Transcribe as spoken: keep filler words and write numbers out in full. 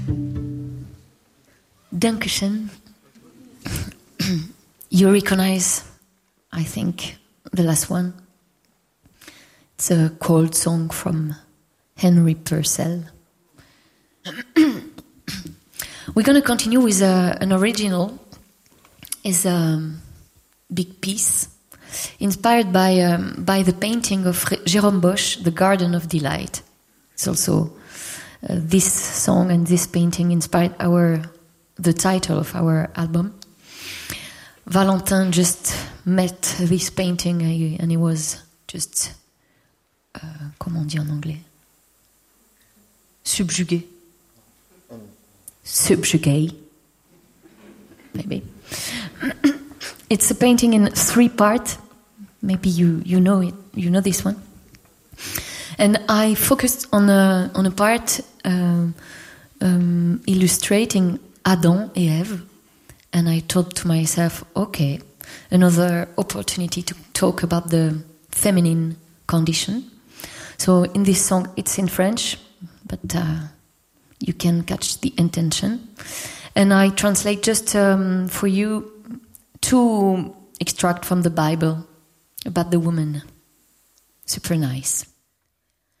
Dankeschön. You recognize, I think, the last one. It's a cold song from Henry Purcell. We're going to continue with a, an original. It's a big piece inspired by um, by the painting of Jérôme Bosch, The Garden of Delight. It's also uh, this song and this painting inspired our the title of our album. Valentin just met this painting and he was just uh, comment on dit en anglais? Subjugué. Subjugué. Maybe. It's a painting in three parts. Maybe you, you know it. You know this one. And I focused on a on a part um, um, illustrating Adam et Ève, and I thought to myself, okay, another opportunity to talk about the feminine condition. So in this song, it's in French, but uh, you can catch the intention. And I translate just um, for you two extracts from the Bible about the woman. Super nice.